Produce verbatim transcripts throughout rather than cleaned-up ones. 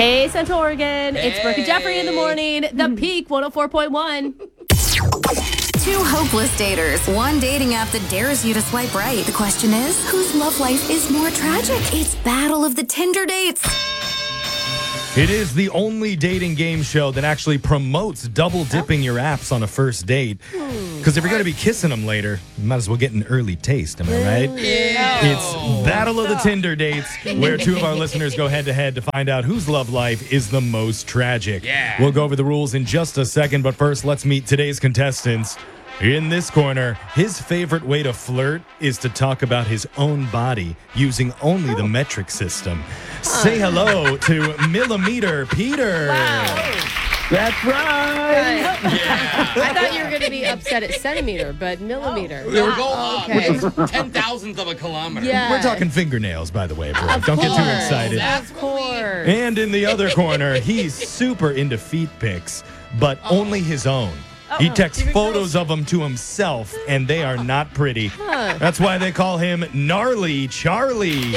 Hey, Central Oregon. Hey. It's Brooke and Jeffrey in the morning. The Peak one oh four point one. Two hopeless daters. One dating app that dares you to swipe right. The question is, whose love life is more tragic? It's Battle of the Tinder Dates. It is the only dating game show that actually promotes double dipping your apps on a first date. Because if you're going to be kissing them later, you might as well get an early taste. Am I right? Yeah. It's Battle of the Tinder Dates, where two of our listeners go head to head to find out whose love life is the most tragic. Yeah. We'll go over the rules in just a second, but first, let's meet today's contestants. In this corner, his favorite way to flirt is to talk about his own body using only the metric system. Say hello to Millimeter Peter. That's right. Yeah. I thought you were going to be upset at centimeter, but millimeter. We were going up. Okay. Which is ten thousandth of a kilometer. Yeah. We're talking fingernails, by the way, bro. Of Don't get too course. excited. Of course. And in the other corner, he's super into feet pics, but only his own. He texts photos of them to himself, and they are not pretty. Huh. That's why they call him Gnarly Charlie.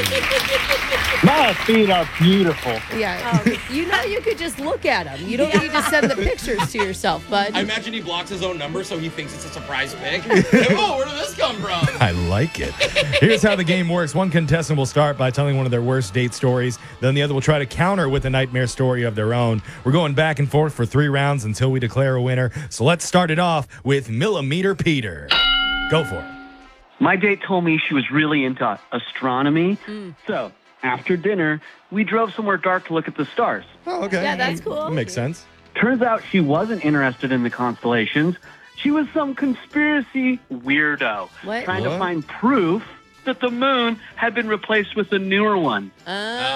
My feet are beautiful. Yeah. You know you could just look at them. You don't need to send the pictures to yourself, bud. I imagine he blocks his own number so he thinks it's a surprise pic. Oh, where did this come from? I like it. Here's how the game works. One contestant will start by telling one of their worst date stories. Then the other will try to counter with a nightmare story of their own. We're going back and forth for three rounds until we declare a winner. So let's start it off with Millimeter Peter. Go for it. My date told me she was really into astronomy. So after dinner, we drove somewhere dark to look at the stars. Oh, okay. Yeah, that's cool. That makes sense. Turns out she wasn't interested in the constellations. She was some conspiracy weirdo What? trying What? to find proof that the moon had been replaced with a newer one. Oh,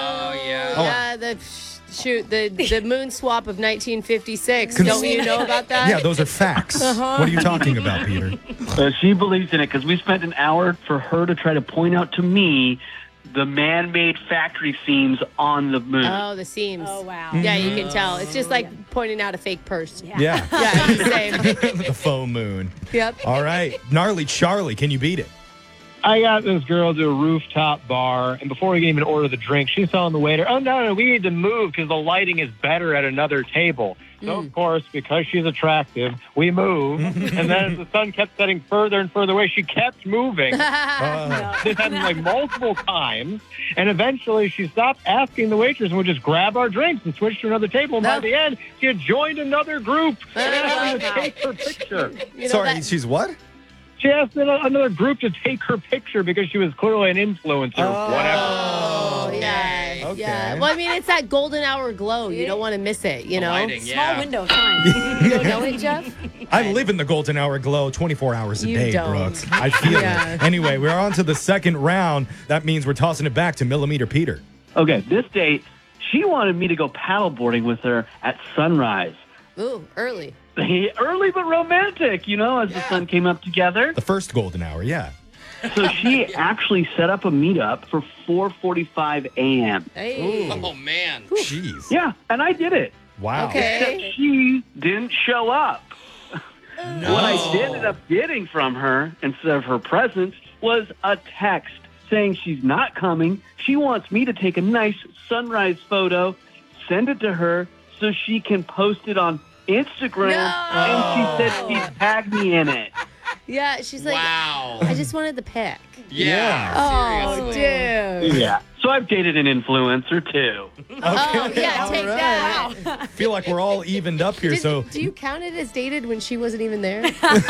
yeah. Yeah, the shoot, the the moon swap of nineteen fifty-six. Cons- Don't you know about that? Yeah, those are facts. What are you talking about, Peter? Uh, she believes in it because we spent an hour for her to try to point out to me the man-made factory seams on the moon. Oh, the seams. Oh, wow. Yeah, you can tell. It's just like pointing out a fake purse. Yeah, Yeah. it's the same. The faux moon. Yep. All right. Gnarly Charlie, can you beat it? I got this girl to a rooftop bar, and before we can even order the drink, she's telling the waiter, oh, no, no, we need to move because the lighting is better at another table. So, of course, because she's attractive, we move. And then as the sun kept getting further and further away, she kept moving. Uh, This happened like multiple times. And eventually she stopped asking the waitress and would just grab our drinks and switch to another table. And by No. the end, she had joined another group and Oh, asked me wow. to take her picture. You know Sorry, that- she's what? She asked another group to take her picture because she was clearly an influencer or whatever. Oh, yeah. Okay. Yeah. Well, I mean, it's that golden hour glow. You don't want to miss it, you know? Lighting, Small yeah. window of time. You don't know it, Jeff? I live in the golden hour glow twenty-four hours a You day, don't. Brooks. I feel Yeah. it. Anyway, we're on to the second round. That means we're tossing it back to Millimeter Peter. Okay, this date, she wanted me to go paddleboarding with her at sunrise. Ooh, early. Early but romantic, you know, as the sun came up together. The first golden hour, yeah. So she actually set up a meetup for four forty-five a.m. Hey. Oh, man. Jeez. Yeah, and I did it. Wow. Okay. Except she didn't show up. What I ended up getting from her, instead of her presence, was a text saying she's not coming. She wants me to take a nice sunrise photo, send it to her so she can post it on Instagram. No. And she said she'd tag me in it. Yeah, she's like, Wow. I just wanted the pic. Yeah. Oh, Seriously. dude. Yeah. So I've dated an influencer too. Oh, yeah, all take right. that. I feel like we're all evened up here, Did- so do you count it as dated when she wasn't even there?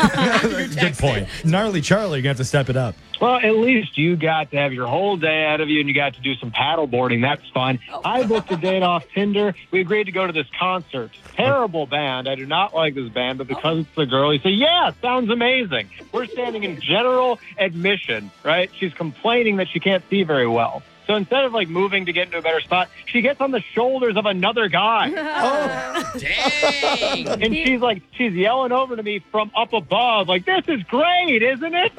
good point. Gnarly Charlie, you're going to have to step it up. Well, at least you got to have your whole day ahead of you and you got to do some paddle boarding. That's fun. I booked a date off Tinder. We agreed to go to this concert. Terrible band. I do not like this band, but because it's the girl, you say, yeah, sounds amazing. We're standing in general admission, right? She's complaining that she can't see very well. So instead of like moving to get into a better spot, she gets on the shoulders of another guy. Oh, Dang. And she's like, she's yelling over to me from up above, like, this is great, isn't it?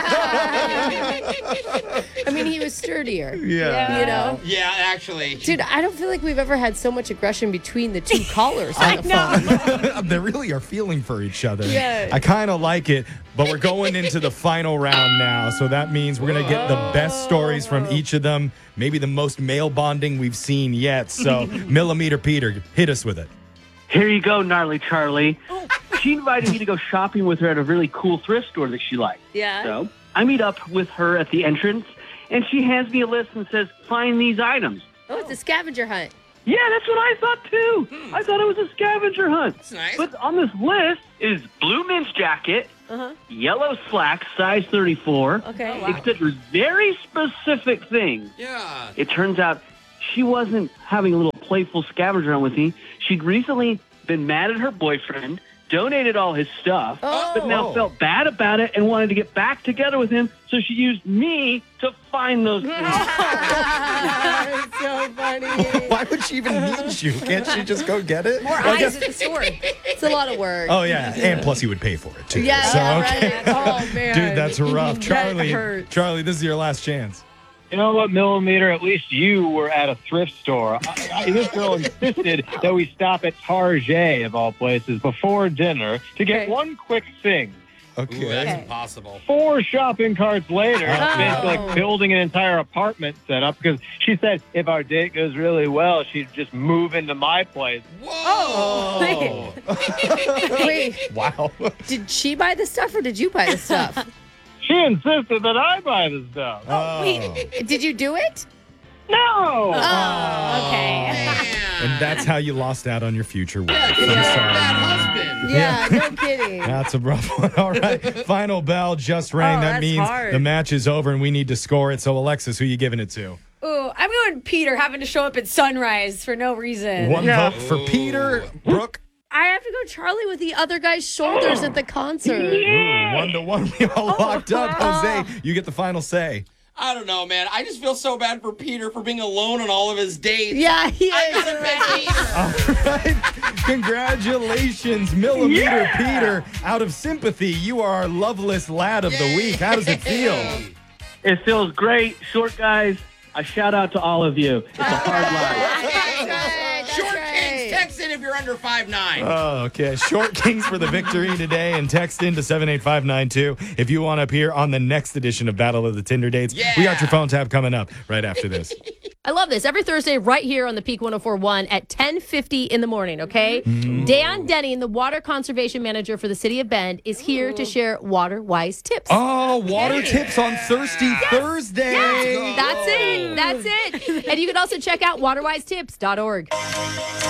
I mean, he was sturdier. yeah. You know? Yeah, actually. Dude, I don't feel like we've ever had so much aggression between the two callers on the phone. They really are feeling for each other. Yeah. I kind of like it, but we're going into the final round now. So that means we're going to get the best stories from each of them. maybe the most male bonding we've seen yet. So, Millimeter Peter, hit us with it. Here you go, gnarly Charlie. She invited me to go shopping with her at a really cool thrift store that she liked. Yeah. So I meet up with her at the entrance, and she hands me a list and says, find these items. Oh, it's a scavenger hunt. Yeah, that's what I thought, too. I thought it was a scavenger hunt. That's nice. But on this list is blue men's jacket, Uh-huh. yellow slacks, size thirty-four. Okay. Oh, wow. Except for very specific things. Yeah. It turns out she wasn't having a little playful scavenger hunt with me. She'd recently been mad at her boyfriend, donated all his stuff, Oh. but now felt bad about it and wanted to get back together with him. So she used me to find those things. It's so funny. Why would she even need you? Can't she just go get it? More eyes at the store. It's a lot of work. Oh, yeah. And plus, he would pay for it, too. Yeah, So, yeah, okay. right. Oh, man. Dude, that's rough. That Charlie, hurts. Charlie, this is your last chance. You know what, Millimeter? At least you were at a thrift store. I, I, this girl insisted that we stop at Target, of all places, before dinner to get Okay. one quick thing. Ooh, Okay. that's Okay. impossible. Four shopping carts later, Oh. basically like building an entire apartment setup because she said if our date goes really well, she'd just move into my place. Whoa. Wait, Wow. did she buy the stuff or did you buy the stuff? She insisted that I buy the stuff. Oh. Did you do it? No! Oh, Okay. Man. And that's how you lost out on your future wife. I'm Bad sorry. husband. Yeah, no kidding. That's a rough one. All right. Final bell just rang. Oh, that that's means hard. the match is over and we need to score it. So, Alexis, who you giving it to? Ooh, I'm going Peter having to show up at sunrise for no reason. One vote for Peter. Brooke. I have to go Charlie with the other guy's shoulders at the concert. Ooh, one to one. We all locked up. Jose, you get the final say. I don't know, man. I just feel so bad for Peter for being alone on all of his dates. Yeah, he I is. gotta pick Peter. All right. Congratulations, Millimeter Peter. Out of sympathy, you are our loveless lad of the week. How does it feel? It feels great. Short guys, a shout out to all of you. It's a hard life. That's right. That's Short right. Kings, text in if you're under five nine. Oh, okay. Short Kings for the victory today, and text in to seven eight five nine two if you want to appear on the next edition of Battle of the Tinder Dates. Yeah. We got your phone tab coming up right after this. I love this. Every Thursday, right here on the Peak one oh four point one at ten fifty in the morning, okay? Dan Denny, the water conservation manager for the city of Bend, is here to share water-wise tips. Oh, water tips on Thirsty Thursday. That's it. That's it. And you can also check out water wise tips dot org.